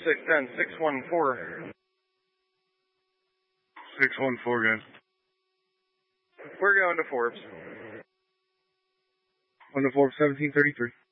610, 614. 614 again. We're going to Forbes. On to Forbes 1733.